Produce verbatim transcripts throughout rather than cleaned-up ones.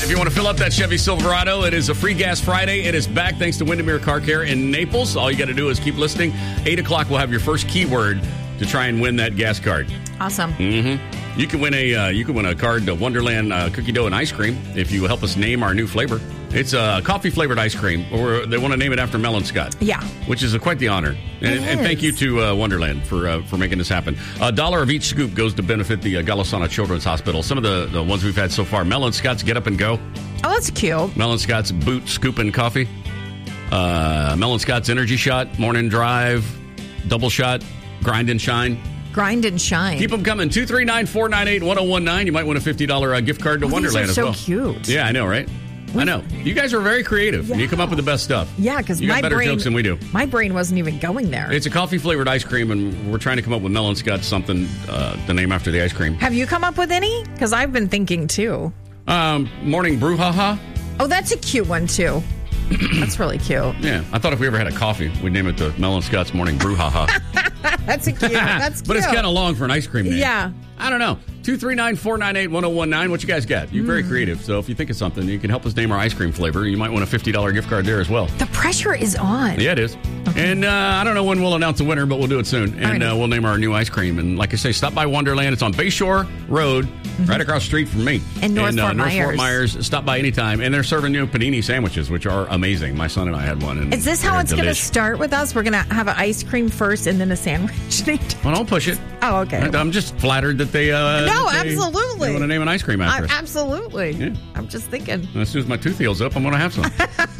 If you want to fill up that Chevy Silverado, it is a Free Gas Friday. It is back thanks to Windermere Car Care in Naples. All you got to do is keep listening. eight o'clock, we'll have your first keyword to try and win that gas card. Awesome. Mm-hmm. You can win a uh, you can win a card to Wonderland uh, Cookie Dough and Ice Cream if you help us name our new flavor. It's a coffee-flavored ice cream, or they want to name it after Mel and Scott. Yeah. Which is a, quite the honor. And, and thank you to uh, Wonderland for uh, for making this happen. A dollar of each scoop goes to benefit the uh, Golisano Children's Hospital. Some of the, the ones we've had so far, Mel and Scott's Get Up and Go. Oh, that's cute. Mel and Scott's Boot Scoop and Coffee. Uh, Mel and Scott's Energy Shot, Morning Drive, Double Shot, Grind and Shine. Grind and shine. Keep them coming. two three nine, four nine eight, one oh one nine. You might win a fifty dollars uh, gift card to oh, Wonderland these are as so well. Cute. Yeah, I know, right? I know. You guys are very creative. Yeah. You come up with the best stuff. Yeah, because you my got better brain, jokes than we do. My brain wasn't even going there. It's a coffee-flavored ice cream, and we're trying to come up with Mel and Scott something uh, to name after the ice cream. Have you come up with any? Because I've been thinking, too. Um, morning Brouhaha. Oh, that's a cute one, too. That's really cute. Yeah, I thought if we ever had a coffee, we'd name it the Mel and Scott's Morning Brouhaha. That's a cute. That's cute. But it's kind of long for an ice cream name. Yeah. I don't know. two three nine, four nine eight, one oh one nine. What you guys got? You're very Mm. creative. So if you think of something, you can help us name our ice cream flavor. You might win a fifty dollars gift card there as well. The pressure is on. Yeah, it is. Okay. And uh, I don't know when we'll announce the winner, but we'll do it soon. And uh, we'll name our new ice cream. And like I say, stop by Wonderland. It's on Bayshore Road, mm-hmm. right across the street from me. And North, and, uh, Fort, North Myers. Fort Myers. Stop by anytime. And they're serving new panini sandwiches, which are amazing. My son and I had one. And is this how it's going to start with us? We're going to have an ice cream first and then a sandwich named. Well, don't push it. Oh, okay. I'm just flattered that they. Uh, no, they, absolutely. They want to name an ice cream after us. Absolutely. Yeah. I'm just thinking. As soon as my tooth heals up, I'm going to have some.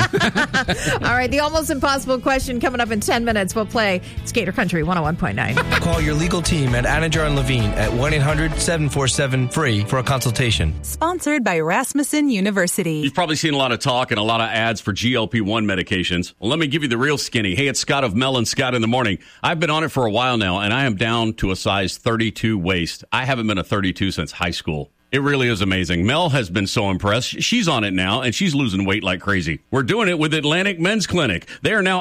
All right, the almost impossible question coming up in ten minutes. We'll play Skater Country one oh one point nine. Call your legal team at Anajar and Levine at one eight hundred, seven four seven, free for a consultation. Sponsored by Rasmussen University. You've probably seen a lot of talk and a lot of ads for G L P one medications. Well, let me give you the real skinny. Hey, it's Scott of Mel and Scott in the Morning. I've been on it for a while now, and I am down to a size thirty-two waist. I haven't been a thirty-two since high school. It really is amazing. Mel has been so impressed. She's on it now, and she's losing weight like crazy. We're doing it with Atlantic Men's Clinic. They are now